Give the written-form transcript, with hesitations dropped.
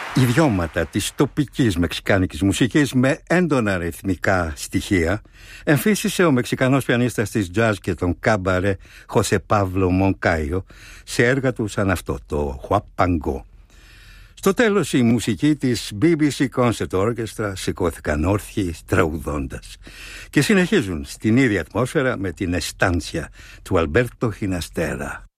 Ιδιώματα της τοπικής μεξικάνικης μουσικής με έντονα ρυθμικά στοιχεία εμφύσισε ο μεξικανός πιανίστας της jazz και των κάμπαρε Χωσέ Παύλο Μονκάιο σε έργα του σαν αυτό, το Huapango. Στο τέλος η μουσική της BBC Concert Orchestra σηκώθηκαν όρθιοι τραγουδώντας και συνεχίζουν στην ίδια ατμόσφαιρα με την εστάνσια του Αλμπέρτο Χιναστέρα.